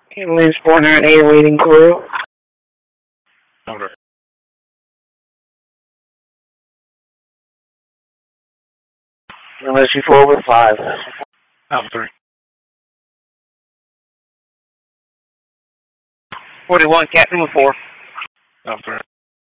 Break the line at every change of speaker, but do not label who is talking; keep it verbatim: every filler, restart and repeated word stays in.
Ambulance four nine eight awaiting crew.
Order.
Unless you four with five.
Alpha three.
forty-one, Captain with four.
Alpha three.